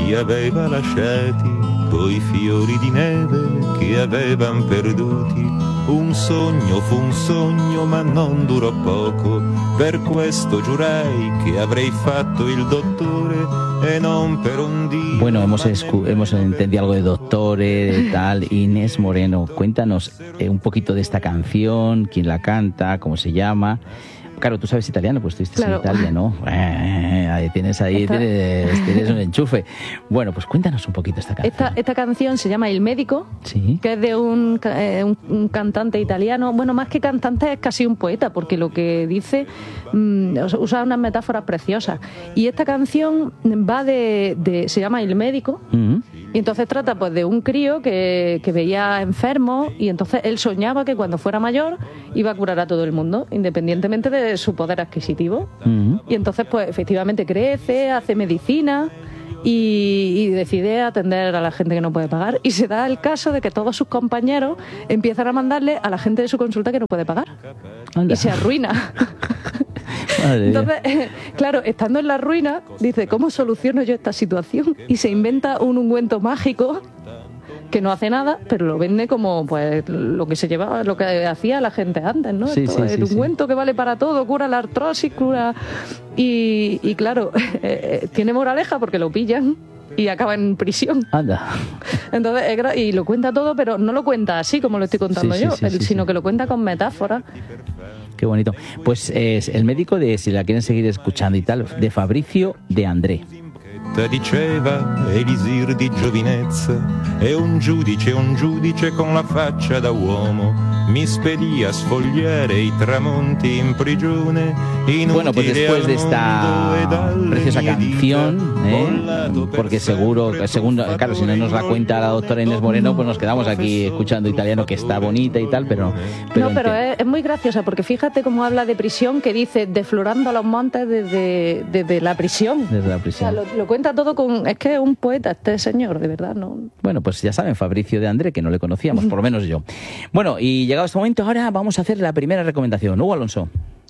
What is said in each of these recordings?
li aveva lasciati coi fiori di neve che avevan perduti. Un sogno fu un sogno ma non durò poco, per questo giurai che avrei fatto il dottore e non per un día. Bueno, hemos entendido algo de Dottore, de tal. Inés Moreno, cuéntanos un poquito de esta canción, quién la canta, cómo se llama. Claro, tú sabes italiano, pues estuviste en Italia, ¿no? Tienes un enchufe. Bueno, pues cuéntanos un poquito esta canción. Esta canción se llama Il Medico, ¿sí? Que es de un cantante italiano. Bueno, más que cantante es casi un poeta, porque lo que dice usa unas metáforas preciosas. Y esta canción va se llama Il Medico, y entonces trata pues de un crío que veía enfermo, y entonces él soñaba que cuando fuera mayor iba a curar a todo el mundo, independientemente de su poder adquisitivo. Y entonces pues efectivamente crece, hace medicina y decide atender a la gente que no puede pagar, y se da el caso de que todos sus compañeros empiezan a mandarle a la gente de su consulta que no puede pagar. Anda. Y se arruina. Entonces, claro, estando en la ruina, dice, ¿cómo soluciono yo esta situación? Y se inventa un ungüento mágico que no hace nada, pero lo vende como pues lo que se llevaba, lo que hacía la gente antes, ¿no? Sí, el ungüento que vale para todo, cura la artrosis, cura... Y claro, tiene moraleja porque lo pillan y acaba en prisión. Anda. Entonces, y lo cuenta todo, pero no lo cuenta así como lo estoy contando sino que lo cuenta con metáforas. Qué bonito. Pues es El Medico, si la quieren seguir escuchando y tal, de Fabrizio De André. Diceva Elisir di giovinezza e un giudice con la faccia da uomo mi spedì a sfogliare i tramonti in prigione. Bueno, pues después de esta preciosa canción, porque seguro, claro, si no nos la cuenta la doctora Inés Moreno, pues nos quedamos aquí escuchando italiano, que está bonita y tal, pero es muy graciosa, porque fíjate cómo habla de prisión, que dice deflorando los montes desde la prisión. Desde la prisión. O sea, lo cuenta todo es que es un poeta este señor, de verdad, ¿no? Bueno, pues ya saben, Fabrizio De André, que no le conocíamos, por lo menos yo. Bueno, y llegado este momento, ahora vamos a hacer la primera recomendación. Hugo Alonso.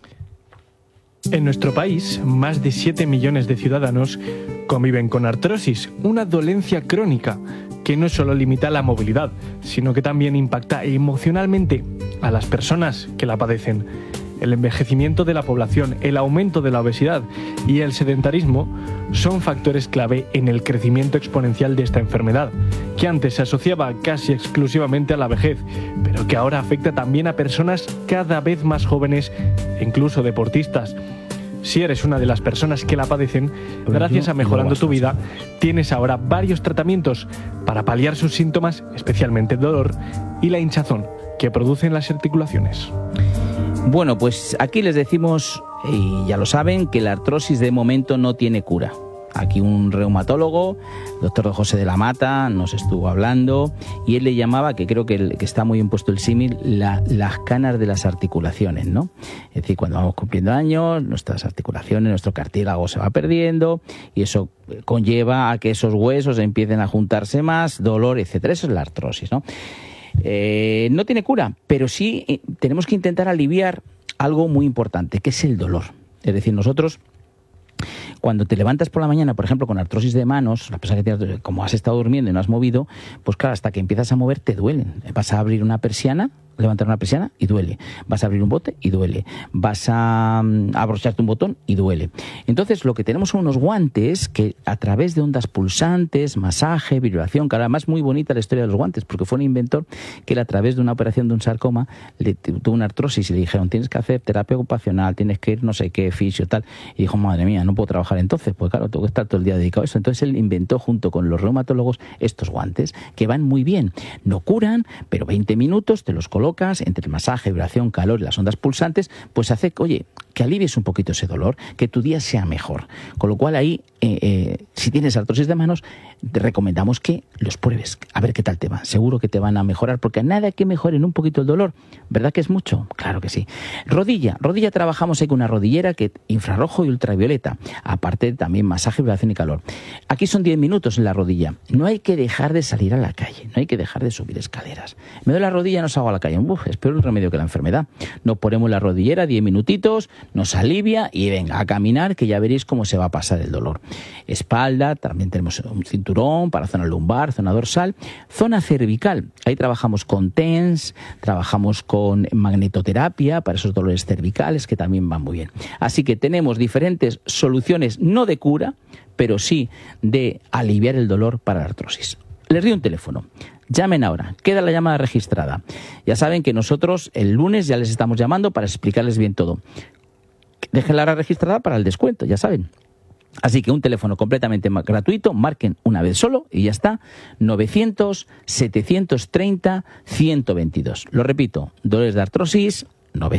En nuestro país, más de 7 millones de ciudadanos conviven con artrosis, una dolencia crónica que no solo limita la movilidad, sino que también impacta emocionalmente a las personas que la padecen. El envejecimiento de la población, el aumento de la obesidad y el sedentarismo son factores clave en el crecimiento exponencial de esta enfermedad, que antes se asociaba casi exclusivamente a la vejez, pero que ahora afecta también a personas cada vez más jóvenes e incluso deportistas. Si eres una de las personas que la padecen, gracias a Mejorando tu Vida, tienes ahora varios tratamientos para paliar sus síntomas, especialmente el dolor y la hinchazón que producen las articulaciones. Bueno, pues aquí les decimos, y ya lo saben, que la artrosis de momento no tiene cura. Aquí un reumatólogo, doctor José de la Mata, nos estuvo hablando y él le llamaba, que creo que está muy bien puesto el símil, las canas de las articulaciones, ¿no? Es decir, cuando vamos cumpliendo años, nuestras articulaciones, nuestro cartílago se va perdiendo y eso conlleva a que esos huesos empiecen a juntarse más, dolor, etcétera. Eso es la artrosis, ¿no? No tiene cura, pero sí tenemos que intentar aliviar algo muy importante, que es el dolor. Es decir, nosotros, cuando te levantas por la mañana, por ejemplo, con artrosis de manos, la persona que tienes, como has estado durmiendo y no has movido, pues claro, hasta que empiezas a mover te duelen. Vas a abrir una persiana, levantar una persiana y duele. Vas a abrir un bote y duele. Vas a abrocharte un botón y duele. Entonces, lo que tenemos son unos guantes que a través de ondas pulsantes, masaje, vibración, que además es muy bonita la historia de los guantes, porque fue un inventor que él, a través de una operación de un sarcoma, tuvo una artrosis y le dijeron, tienes que hacer terapia ocupacional, tienes que ir no sé qué, fisio, tal. Y dijo, madre mía, no puedo trabajar entonces, pues claro, tengo que estar todo el día dedicado a eso. Entonces él inventó junto con los reumatólogos estos guantes que van muy bien. No curan, pero 20 minutos te los colocas entre el masaje, vibración, calor y las ondas pulsantes, pues hace, oye, que alivies un poquito ese dolor, que tu día sea mejor. Con lo cual ahí, si tienes artrosis de manos, te recomendamos que los pruebes, a ver qué tal te va. Seguro que te van a mejorar, porque nada que mejoren un poquito el dolor. ¿Verdad que es mucho? Claro que sí. Rodilla trabajamos ahí con una rodillera que infrarrojo y ultravioleta. Aparte también masaje, vibración y calor. Aquí son 10 minutos en la rodilla. No hay que dejar de salir a la calle, no hay que dejar de subir escaleras. Me doy la rodilla, no salgo a la calle. es peor el remedio que la enfermedad. Nos ponemos la rodillera 10 minutitos, nos alivia y venga, a caminar, que ya veréis cómo se va a pasar el dolor. Espalda, también tenemos un cinturón para zona lumbar, zona dorsal, zona cervical. Ahí trabajamos con TENS, trabajamos con magnetoterapia para esos dolores cervicales que también van muy bien. Así que tenemos diferentes soluciones, no de cura, pero sí de aliviar el dolor para la artrosis. Les doy un teléfono. Llamen ahora, queda la llamada registrada. Ya saben que nosotros el lunes ya les estamos llamando para explicarles bien todo. Déjenla ahora registrada para el descuento, ya saben. Así que un teléfono completamente gratuito, marquen una vez solo y ya está, 900-730-122. Lo repito, dolores de artrosis,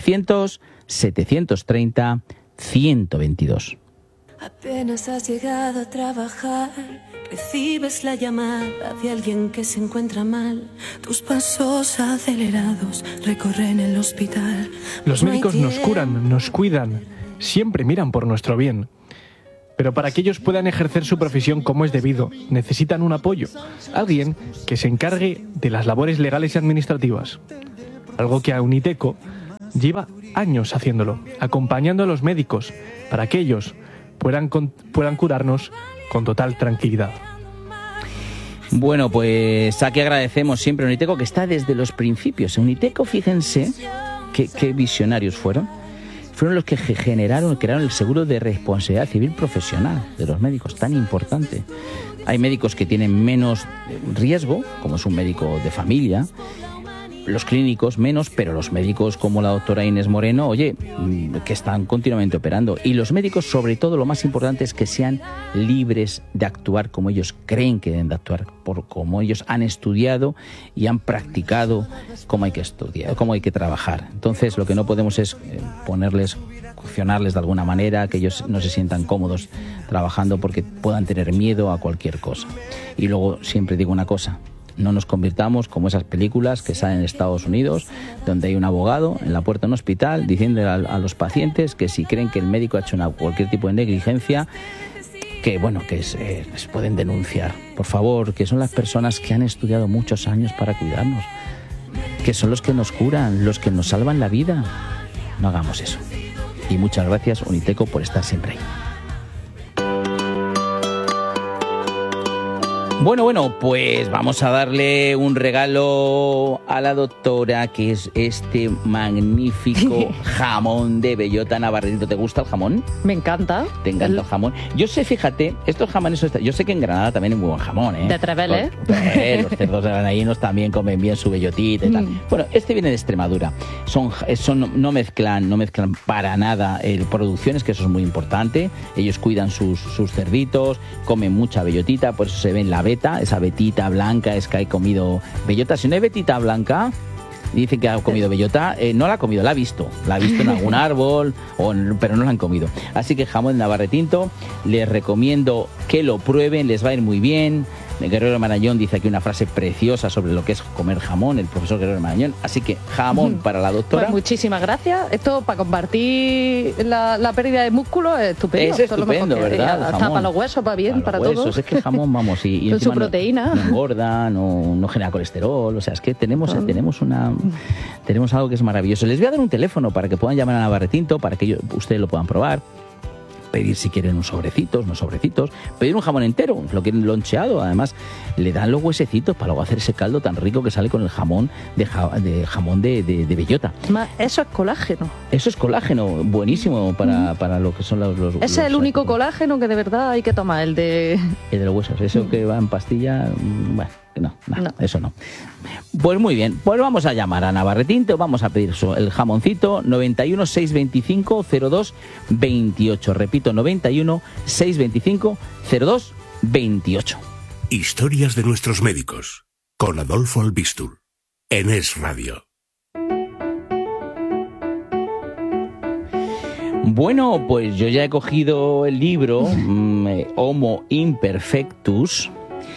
900-730-122. Apenas has llegado a trabajar, recibes la llamada de alguien que se encuentra mal. Tus pasos acelerados recorren el hospital. Los médicos nos curan, nos cuidan, siempre miran por nuestro bien. Pero para que ellos puedan ejercer su profesión como es debido, necesitan un apoyo. Alguien que se encargue de las labores legales y administrativas. Algo que a Uniteco lleva años haciéndolo, acompañando a los médicos para que ellos puedan curarnos con total tranquilidad. Bueno, pues aquí agradecemos siempre a Uniteco, que está desde los principios. Uniteco, fíjense qué visionarios fueron. Fueron los que crearon el seguro de responsabilidad civil profesional de los médicos, tan importante. Hay médicos que tienen menos riesgo, como es un médico de familia, los clínicos menos, pero los médicos como la doctora Inés Moreno, oye, que están continuamente operando. Y los médicos, sobre todo, lo más importante es que sean libres de actuar como ellos creen que deben de actuar, por como ellos han estudiado y han practicado cómo hay que estudiar, cómo hay que trabajar. Entonces, lo que no podemos es cuestionarles de alguna manera, que ellos no se sientan cómodos trabajando porque puedan tener miedo a cualquier cosa. Y luego siempre digo una cosa: no nos convirtamos como esas películas que salen en Estados Unidos, donde hay un abogado en la puerta de un hospital diciendo a los pacientes que si creen que el médico ha hecho cualquier tipo de negligencia, que les pueden denunciar. Por favor, que son las personas que han estudiado muchos años para cuidarnos, que son los que nos curan, los que nos salvan la vida. No hagamos eso. Y muchas gracias, Uniteco, por estar siempre ahí. Bueno, pues vamos a darle un regalo a la doctora, que es este magnífico jamón de bellota navarretito. ¿Te gusta el jamón? Me encanta. ¿Te encanta el jamón? Yo sé, fíjate, estos jamones, yo sé que en Granada también hay muy buen jamón, ¿eh? De Treveles. Los cerdos granadinos también comen bien su bellotita y tal. Bueno, este viene de Extremadura. No mezclan para nada producciones, que eso es muy importante. Ellos cuidan sus cerditos, comen mucha bellotita, por eso se ven la beta, esa betita blanca, es que ha comido bellota. Si no hay betita blanca, dicen que ha comido bellota, no la ha comido, la ha visto en algún árbol, pero no la han comido. Así que jamón de navarretinto, les recomiendo que lo prueben, les va a ir muy bien. Guerrero Marañón dice aquí una frase preciosa sobre lo que es comer jamón, el profesor Guerrero Marañón. Así que jamón para la doctora. Pues muchísimas gracias. Esto para compartir la pérdida de músculo es estupendo. Es estupendo, ¿verdad? Hasta para los huesos va bien, para todo. Es que el jamón, vamos, y con su proteína. No engorda, no genera colesterol. O sea, es que tenemos algo que es maravilloso. Les voy a dar un teléfono para que puedan llamar a Navarretinto, para que ustedes lo puedan probar. Pedir si quieren unos sobrecitos, pedir un jamón entero, lo quieren loncheado, además le dan los huesecitos para luego hacer ese caldo tan rico que sale con el jamón de bellota. Eso es colágeno. Eso es colágeno, buenísimo para lo que son los Ese es el único colágeno que de verdad hay que tomar, el de los huesos, eso que va en pastilla, bueno. No, eso no. Pues muy bien, pues vamos a llamar a Navarretinto, vamos a pedir el jamoncito 91 625 02 28. Repito, 91 625 02 28. Historias de nuestros médicos, con Adolfo Albistur, en Es Radio. Bueno, pues yo ya he cogido el libro Homo Imperfectus.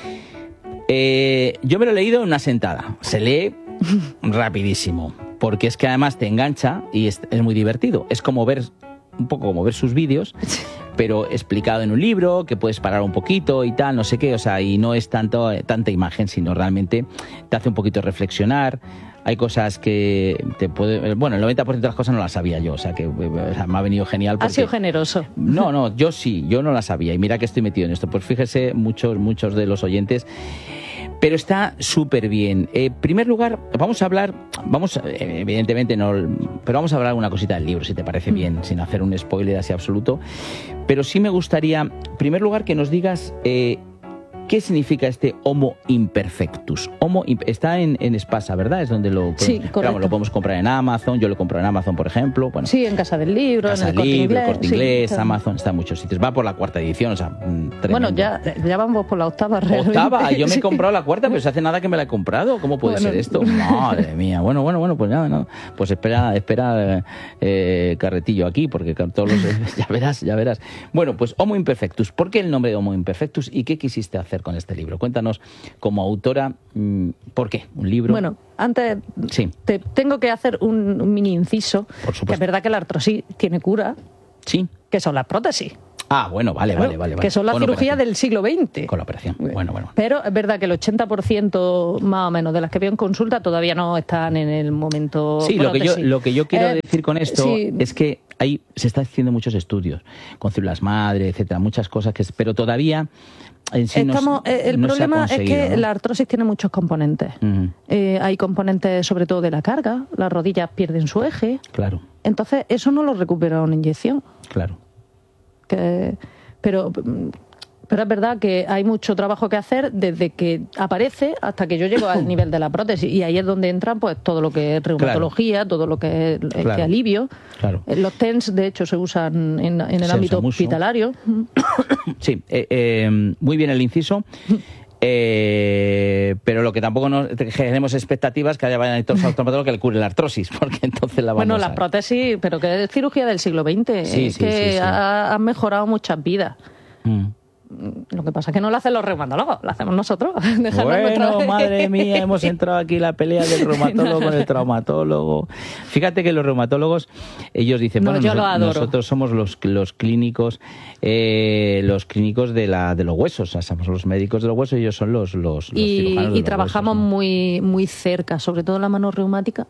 Yo me lo he leído en una sentada. Se lee rapidísimo, porque es que además te engancha y es muy divertido. Es como ver sus vídeos, pero explicado en un libro, que puedes parar un poquito y tal, no sé qué, o sea, y no es tanta imagen, sino realmente te hace un poquito reflexionar. Hay cosas que te puede... Bueno, el 90% de las cosas no las sabía yo, o sea que me ha venido genial. Ha sido generoso. No, yo sí, yo no las sabía y mira que estoy metido en esto. Pues fíjese, muchos de los oyentes... Pero está súper bien. En primer lugar, evidentemente no, pero vamos a hablar una cosita del libro, si te parece bien, sin hacer un spoiler así absoluto. Pero sí me gustaría, en primer lugar, que nos digas qué significa este Homo imperfectus. Está en Espasa, ¿verdad? Es donde lo podemos comprar en Amazon. Yo lo compro en Amazon, por ejemplo. Bueno, sí, en Casa del Libro, Casa en el Corte Inglés, sí, Amazon, está en muchos sitios. Va por la 4ª edición, o sea, tremendo. Bueno, ya vamos por la 8ª. Realmente. 8ª, yo me he comprado la 4ª, pero se hace nada que me la he comprado. ¿Cómo puede ser esto? Madre mía. Bueno, pues nada. Pues espera, carretillo aquí, porque todos los... ya verás. Bueno, pues Homo imperfectus. ¿Por qué el nombre de Homo imperfectus y qué quisiste hacer con este libro? Cuéntanos, como autora, ¿por qué un libro? Bueno, antes te tengo que hacer un mini inciso. Por supuesto. Que es verdad que la artrosis tiene cura. Sí. Que son las prótesis. Ah, bueno, vale. Que son la cirugía del siglo XX. Con la operación. Bueno. Pero es verdad que el 80% más o menos de las que veo en consulta todavía no están en el momento. Sí, lo que yo quiero decir con esto es que ahí se están haciendo muchos estudios con células madre, etcétera, muchas cosas pero todavía en sí el problema es que la artrosis tiene muchos componentes. Hay componentes sobre todo de la carga, las rodillas pierden su eje. Claro. Entonces eso no lo recupera una inyección. Claro. Pero es verdad que hay mucho trabajo que hacer desde que aparece hasta que yo llego al nivel de la prótesis, y ahí es donde entran pues todo lo que es reumatología, todo lo que es este alivio. Claro. Los TENS de hecho se usan en el ámbito hospitalario. Sí, muy bien el inciso. Pero lo que tampoco nos generemos expectativas que haya vayan todos los traumatólogos que le cure la artrosis, porque entonces la vamos las prótesis, pero que es cirugía del siglo XX, han mejorado muchas vidas. Lo que pasa es que no lo hacen los reumatólogos, lo hacemos nosotros. Bueno, madre mía, hemos entrado aquí en la pelea del reumatólogo con el traumatólogo. Fíjate que los reumatólogos, ellos dicen, nosotros somos los clínicos de los huesos, o sea, somos los médicos de los huesos y ellos son los cirujanos de los trabajamos huesos, ¿no? muy cerca, sobre todo la mano reumática.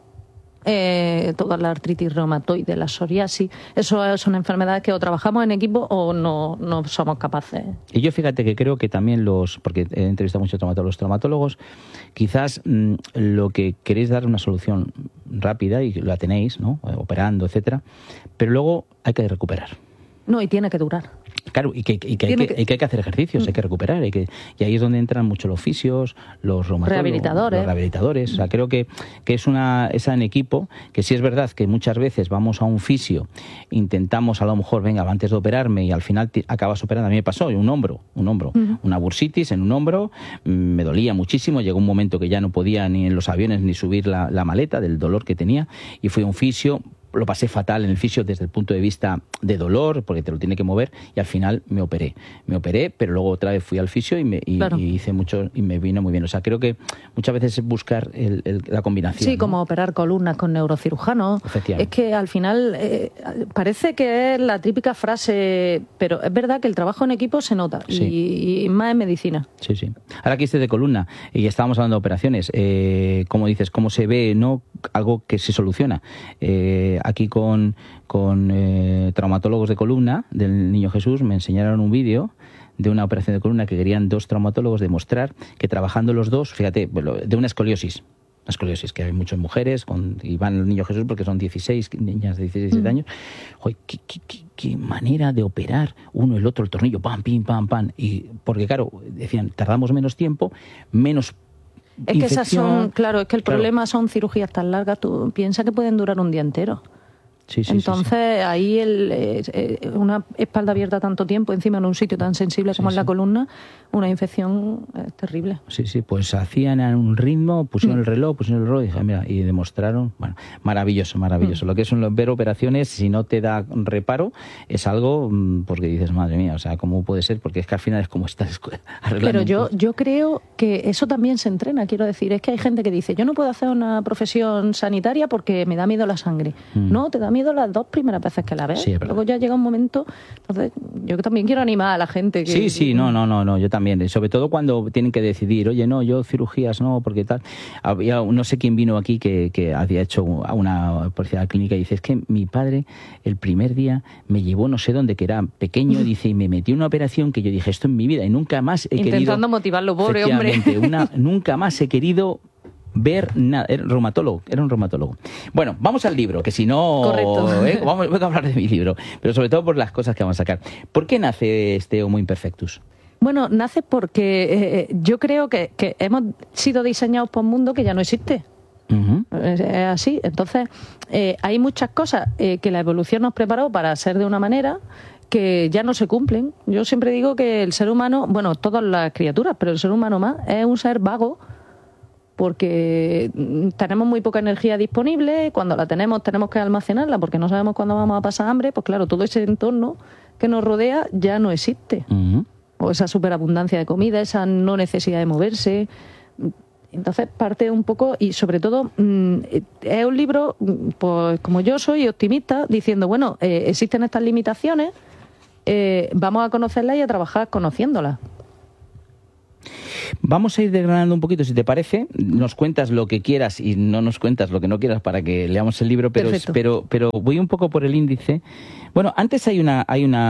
Toda la artritis reumatoide, la psoriasis, eso son enfermedades que o trabajamos en equipo o no somos capaces. Y yo fíjate que creo que también porque he entrevistado muchos traumatólogos, quizás lo que queréis dar una solución rápida y la tenéis, ¿no? Operando, etcétera, pero luego hay que recuperar. No, y tiene que durar. Claro, y que hay que hacer ejercicios, hay que recuperar, y ahí es donde entran mucho los fisios, los reumatólogos, los rehabilitadores. O sea, creo que es en equipo, que sí es verdad que muchas veces vamos a un fisio, intentamos a lo mejor, venga, antes de operarme, y al final acabas operando. A mí me pasó un hombro, una bursitis en un hombro, me dolía muchísimo, llegó un momento que ya no podía ni en los aviones ni subir la maleta del dolor que tenía, y fui a un fisio. Lo pasé fatal en el fisio desde el punto de vista de dolor, porque te lo tiene que mover, y al final me operé, pero luego otra vez fui al fisio y hice mucho y me vino muy bien. O sea, creo que muchas veces es buscar la combinación. Sí, ¿no? Como operar columnas con neurocirujanos. Es que al final parece que es la típica frase, pero es verdad que el trabajo en equipo se nota, y más en medicina. Sí. Ahora que estés de columna, y estábamos hablando de operaciones, como dices, cómo se ve, ¿no? Algo que se soluciona. Aquí con traumatólogos de columna del Niño Jesús me enseñaron un vídeo de una operación de columna que querían 2 traumatólogos demostrar que trabajando los dos, fíjate, de una escoliosis que hay muchas mujeres y van al Niño Jesús porque son 16 niñas de 16 años. Joder, qué manera de operar uno el otro el tornillo, pam, pim, pam, pam. Y porque claro, decían, tardamos menos tiempo, menos es que esas son, es que el problema son cirugías tan largas, tú piensas que pueden durar un día entero. Entonces ahí una espalda abierta tanto tiempo encima en un sitio tan sensible como es la columna, una infección es terrible. Sí, pues hacían a un ritmo, pusieron el reloj y demostraron, bueno, maravilloso. Lo que es ver operaciones, si no te da reparo, es algo porque dices, madre mía, o sea, ¿cómo puede ser? Porque es que al final es como estás arreglando. Pero yo creo que eso también se entrena, quiero decir. Es que hay gente que dice, yo no puedo hacer una profesión sanitaria porque me da miedo la sangre. No, te da miedo las 2 primeras veces que la ves. Sí, luego ya llega un momento... Entonces, yo también quiero animar a la gente que... Sí, no, yo también. Sobre todo cuando tienen que decidir, oye, no, yo cirugías no, porque tal... Había, no sé quién vino aquí que había hecho una publicidad clínica y dice, es que mi padre el primer día me llevó no sé dónde, que era pequeño, dice, y me metió en una operación que yo dije, esto en mi vida y nunca más he querido... Intentando motivarlo, pobre hombre. Nunca más he querido ver nada. Era un reumatólogo. Bueno, vamos al libro, que si no... Correcto. Voy a hablar de mi libro, pero sobre todo por las cosas que vamos a sacar. ¿Por qué nace este Homo Imperfectus? Bueno, nace porque yo creo que hemos sido diseñados por un mundo que ya no existe. Es así. Entonces, hay muchas cosas que la evolución nos preparó para ser de una manera que ya no se cumplen. Yo siempre digo que el ser humano, bueno, todas las criaturas, pero el ser humano más, es un ser vago porque tenemos muy poca energía disponible, cuando la tenemos que almacenarla porque no sabemos cuándo vamos a pasar hambre, pues claro, todo ese entorno que nos rodea ya no existe. O esa superabundancia de comida, esa no necesidad de moverse. Entonces parte un poco, y sobre todo es un libro, pues como yo soy optimista, diciendo, bueno, existen estas limitaciones, vamos a conocerlas y a trabajar conociéndolas. Vamos a ir desgranando un poquito, si te parece. Nos cuentas lo que quieras y no nos cuentas lo que no quieras para que leamos el libro, pero voy un poco por el índice. Bueno, antes hay una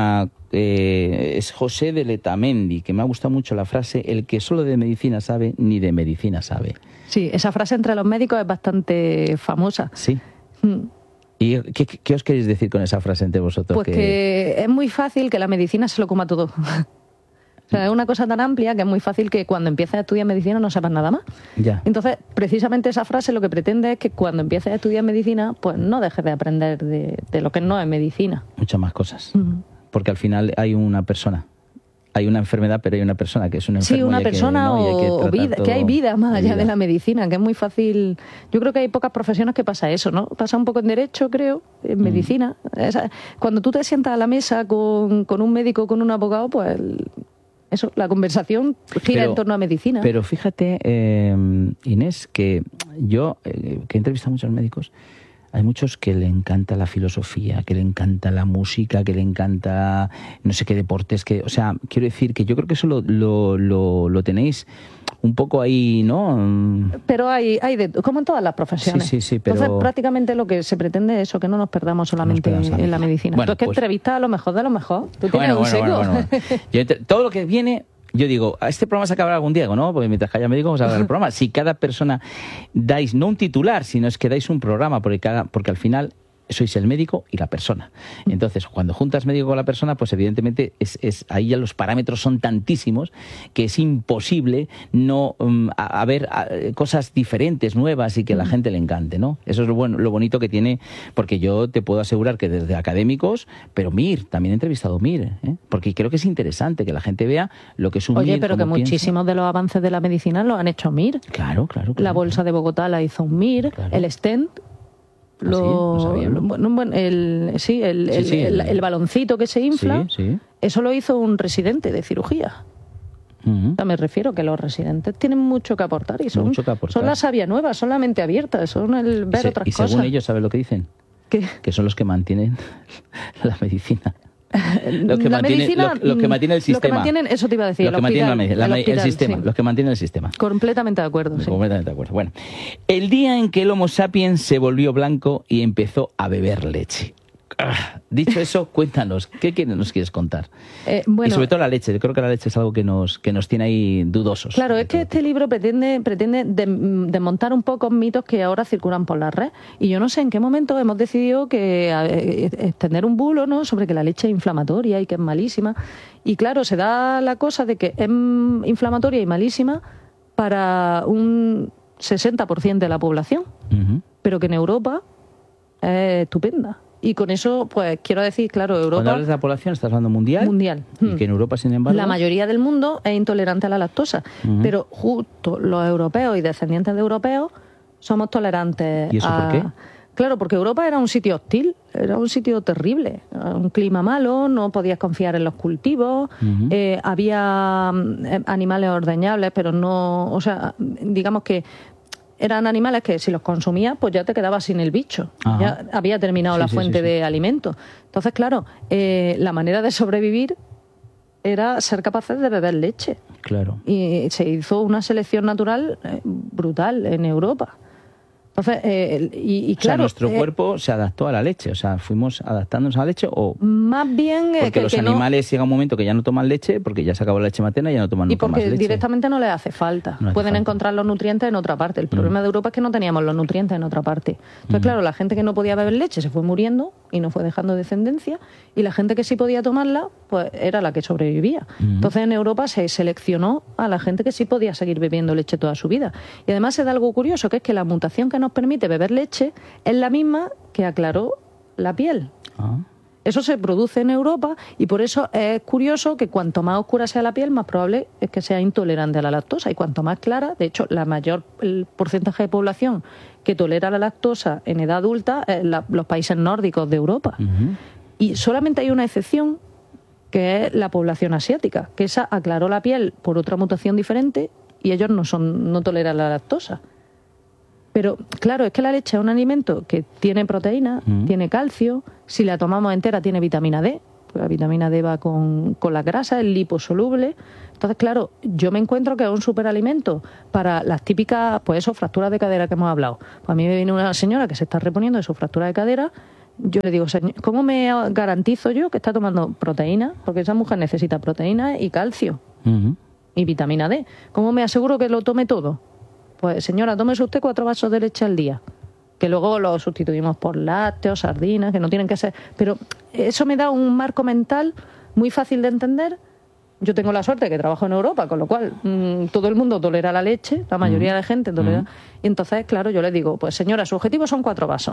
es José de Letamendi, que me ha gustado mucho la frase, el que solo de medicina sabe, ni de medicina sabe. Sí, esa frase entre los médicos es bastante famosa. Sí. ¿Y qué os queréis decir con esa frase entre vosotros? Pues que es muy fácil que la medicina se lo coma todo. O sea, es una cosa tan amplia que es muy fácil que cuando empieces a estudiar medicina no sepas nada más. Ya. Entonces, precisamente esa frase lo que pretende es que cuando empieces a estudiar medicina, pues no dejes de aprender de lo que no es medicina. Muchas más cosas. Porque al final hay una persona. Hay una enfermedad, pero hay una persona que es un enfermo. Sí, una persona o vida, que hay vida más allá de la medicina, que es muy fácil. Yo creo que hay pocas profesiones que pasa eso, ¿no? Pasa un poco en derecho, creo, en medicina. Cuando tú te sientas a la mesa con un médico, con un abogado, pues eso, la conversación gira en torno a medicina. Pero fíjate, Inés, que yo, que he entrevistado a muchos médicos, hay muchos que le encanta la filosofía, que le encanta la música, que le encanta no sé qué deportes, o sea, quiero decir que yo creo que eso lo tenéis un poco ahí, ¿no? Pero hay como en todas las profesiones. Sí, pero... Entonces, prácticamente lo que se pretende es eso, que no nos perdamos solamente en la medicina. Bueno, tú es que entrevistas a lo mejor de lo mejor. Tú tienes un seco. Bueno. Todo lo que viene... Yo digo, este programa se acabará algún día, ¿no? Porque mientras que haya médico vamos a hablar del programa. Si cada persona dais, no un titular, sino es que dais un programa, porque al final sois el médico y la persona. Entonces, cuando juntas médico con la persona, pues evidentemente ahí ya los parámetros son tantísimos que es imposible no haber cosas diferentes, nuevas y que a la gente le encante, ¿no? Eso es lo bonito que tiene, porque yo te puedo asegurar que desde académicos, pero MIR, también he entrevistado MIR, porque creo que es interesante que la gente vea lo que es un MIR. Oye, pero que muchísimos de los avances de la medicina lo han hecho MIR. Claro. La bolsa de Bogotá la hizo un MIR, claro. El stent. El baloncito que se infla, eso lo hizo un residente de cirugía. O sea, me refiero que los residentes tienen mucho que aportar y son la savia nueva, son la mente abierta, son el ver otras cosas. Y según ellos, ¿sabes lo que dicen? ¿Qué? Que son los que mantienen la medicina. Los que mantienen el sistema. Lo que mantienen, eso te iba a decir, los que mantienen el sistema, sí. Los que mantienen el sistema. Completamente de acuerdo, sí. Completamente de acuerdo. Bueno, el día en que el Homo sapiens se volvió blanco y empezó a beber leche. Dicho eso, cuéntanos, ¿qué nos quieres contar? Y sobre todo la leche, yo creo que la leche es algo que nos tiene ahí dudosos. Claro, es que este libro pretende desmontar un poco mitos que ahora circulan por la red. Y yo no sé en qué momento hemos decidido que extender un bulo, ¿no?, sobre que la leche es inflamatoria y que es malísima. Y claro, se da la cosa de que es inflamatoria y malísima para un 60% de la población, pero que en Europa es estupenda. Y con eso, pues quiero decir, claro, Europa... Cuando hablas de la población, ¿estás hablando mundial? Mundial. Y que en Europa, sin embargo... La mayoría del mundo es intolerante a la lactosa, pero justo los europeos y descendientes de europeos somos tolerantes ¿Y eso por qué? Claro, porque Europa era un sitio hostil, era un sitio terrible, un clima malo, no podías confiar en los cultivos, había animales ordeñables, pero no, o sea, digamos que eran animales que si los consumías, pues ya te quedabas sin el bicho, ya había terminado la fuente de alimento. Entonces, claro, la manera de sobrevivir era ser capaces de beber leche. Claro. Y se hizo una selección natural brutal en Europa. Entonces, claro, o sea, nuestro cuerpo se adaptó a la leche, o sea, fuimos adaptándonos a la leche o... Más bien... Porque los animales llega un momento que ya no toman leche, porque ya se acabó la leche materna y ya no toman nunca más leche. Y porque directamente no les hace falta. Pueden encontrar los nutrientes en otra parte. El problema de Europa es que no teníamos los nutrientes en otra parte. Entonces, claro, la gente que no podía beber leche se fue muriendo y no fue dejando descendencia, y la gente que sí podía tomarla, pues era la que sobrevivía. Entonces, en Europa se seleccionó a la gente que sí podía seguir bebiendo leche toda su vida. Y además se da algo curioso, que es que la mutación que nos permite beber leche es la misma que aclaró la piel. Eso se produce en Europa, y por eso es curioso que cuanto más oscura sea la piel, más probable es que sea intolerante a la lactosa, y cuanto más clara, de hecho, el porcentaje de población que tolera la lactosa en edad adulta es los países nórdicos de Europa. Y solamente hay una excepción, que es la población asiática, que esa aclaró la piel por otra mutación diferente y ellos no toleran la lactosa. Pero claro, es que la leche es un alimento que tiene proteína, tiene calcio, si la tomamos entera tiene vitamina D, porque la vitamina D va con la grasa, es liposoluble. Entonces, claro, yo me encuentro que es un superalimento para las típicas, pues eso, fracturas de cadera que hemos hablado. Pues a mí me viene una señora que se está reponiendo de su fractura de cadera, yo le digo, señor, ¿cómo me garantizo yo que está tomando proteína? Porque esa mujer necesita proteína y calcio y vitamina D. ¿Cómo me aseguro que lo tome todo? Pues señora, tómese usted 4 vasos de leche al día, que luego lo sustituimos por lácteos, sardinas, que no tienen que ser... Pero eso me da un marco mental muy fácil de entender. Yo tengo la suerte de que trabajo en Europa, con lo cual todo el mundo tolera la leche, la mayoría de la gente tolera... Y entonces, claro, yo le digo, pues señora, su objetivo son 4 vasos,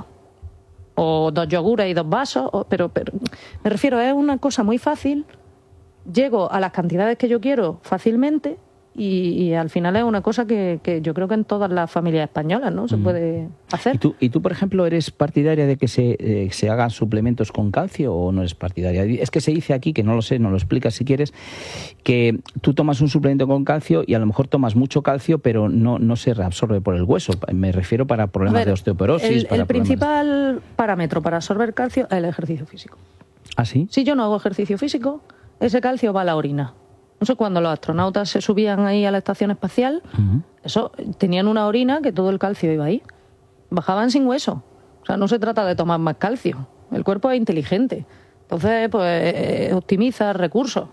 o 2 yogures y 2 vasos, pero me refiero, es una cosa muy fácil, llego a las cantidades que yo quiero fácilmente... Y al final es una cosa que yo creo que en todas las familias españolas, ¿no?, se puede hacer. ¿Y tú, por ejemplo, eres partidaria de que se hagan suplementos con calcio o no eres partidaria? Es que se dice aquí, que no lo sé, no lo explicas si quieres, que tú tomas un suplemento con calcio y a lo mejor tomas mucho calcio, pero no se reabsorbe por el hueso. Me refiero para problemas de osteoporosis. El principal parámetro para absorber calcio es el ejercicio físico. ¿Ah, sí? Si yo no hago ejercicio físico, ese calcio va a la orina. No sé, cuando los astronautas se subían ahí a la estación espacial, eso, tenían una orina que todo el calcio iba ahí. Bajaban sin hueso. O sea, no se trata de tomar más calcio. El cuerpo es inteligente. Entonces, pues, optimiza recursos.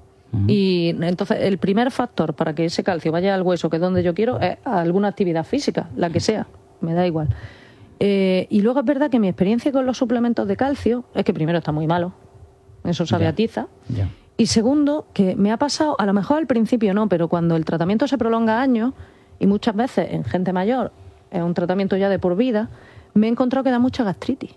Y entonces, el primer factor para que ese calcio vaya al hueso, que es donde yo quiero, es alguna actividad física, la que sea. Me da igual. Y luego es verdad que mi experiencia con los suplementos de calcio es que primero está muy malo. Eso sabe a tiza. Y segundo, que me ha pasado, a lo mejor al principio no, pero cuando el tratamiento se prolonga años, y muchas veces en gente mayor es un tratamiento ya de por vida, me he encontrado que da mucha gastritis.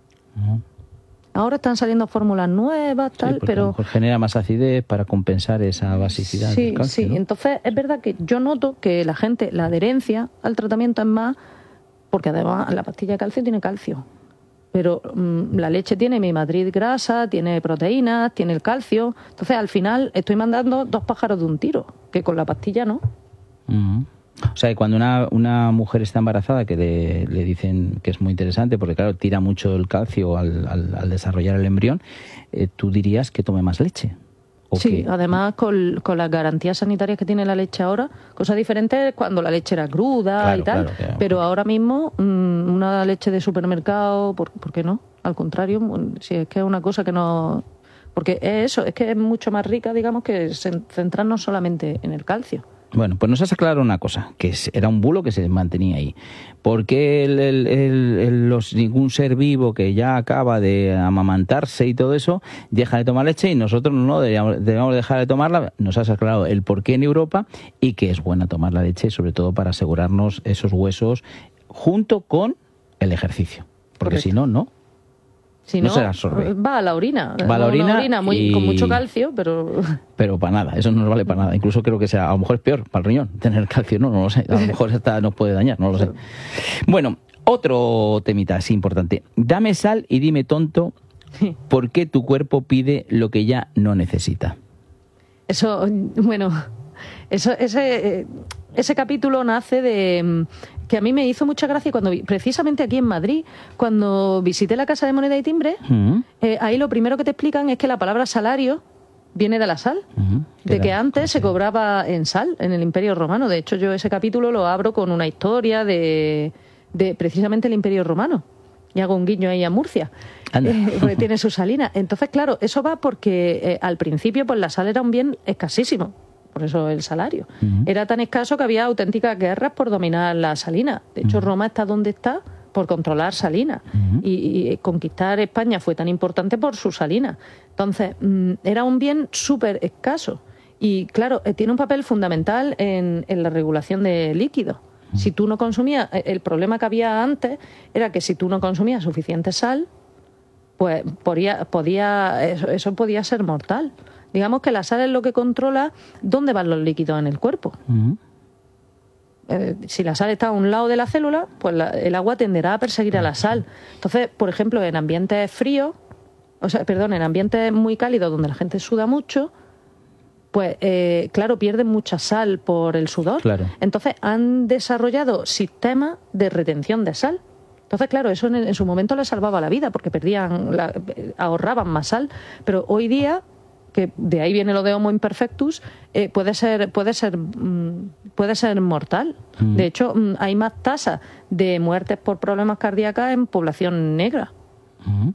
Ahora están saliendo fórmulas nuevas, tal, pero... a lo mejor genera más acidez para compensar esa basicidad del calcio, ¿no? Entonces es verdad que yo noto que la gente, la adherencia al tratamiento es más, porque además la pastilla de calcio tiene calcio. Pero la leche tiene mi matriz grasa, tiene proteínas, tiene el calcio. Entonces, al final, estoy mandando 2 pájaros de un tiro, que con la pastilla no. O sea, que cuando una mujer está embarazada, que le dicen que es muy interesante, porque claro, tira mucho el calcio al desarrollar el embrión, tú dirías que tome más leche. Sí, además con las garantías sanitarias que tiene la leche ahora, cosa diferente es cuando la leche era cruda y tal, claro. Pero ahora mismo una leche de supermercado, ¿por qué no? Al contrario, si es que es una cosa que no... Porque es eso, es que es mucho más rica, digamos, que centrarnos solamente en el calcio. Bueno, pues nos has aclarado una cosa, que era un bulo que se mantenía ahí. ¿Por qué ningún ser vivo que ya acaba de amamantarse y todo eso deja de tomar leche y nosotros no debemos dejar de tomarla? Nos has aclarado el por qué en Europa y que es buena tomar la leche, sobre todo para asegurarnos esos huesos junto con el ejercicio. Porque si no, no. Si no se absorbe. Va a la orina. Va a la orina con mucho calcio, pero... Pero para nada, eso no nos vale para nada. Incluso creo que a lo mejor es peor para el riñón tener calcio, no lo sé. A lo mejor nos puede dañar, no lo sé. Bueno, Otro temita así importante. Dame sal y dime, tonto, ¿por qué tu cuerpo pide lo que ya no necesita? Eso, bueno, ese capítulo nace de... que a mí me hizo mucha gracia cuando precisamente aquí en Madrid, cuando visité la Casa de Moneda y Timbre, ahí lo primero que te explican es que la palabra salario viene de la sal, de que antes se cobraba en sal en el Imperio Romano. De hecho, yo ese capítulo lo abro con una historia de precisamente el Imperio Romano. Y hago un guiño ahí a Murcia, porque tiene su salina. Entonces, claro, eso va porque al principio pues la sal era un bien escasísimo, por eso el salario. Era tan escaso que había auténticas guerras por dominar la salina. De hecho, Roma está donde está por controlar Salinas. Y conquistar España fue tan importante por su salina. Entonces, era un bien súper escaso. Y claro, tiene un papel fundamental en la regulación de líquidos. Si tú no consumías, el problema que había antes era que si tú no consumías suficiente sal, pues eso podía ser mortal. Digamos que la sal es lo que controla dónde van los líquidos en el cuerpo. Si la sal está a un lado de la célula, pues el agua tenderá a perseguir a la sal. Entonces, por ejemplo, en ambientes fríos, en ambientes muy cálidos donde la gente suda mucho, pues claro, pierden mucha sal por el sudor. Claro. Entonces han desarrollado sistemas de retención de sal. Entonces, claro, eso en su momento les salvaba la vida porque ahorraban más sal. Pero hoy día, que de ahí viene lo de Homo imperfectus, puede ser mortal. De hecho, hay más tasas de muertes por problemas cardíacos en población negra.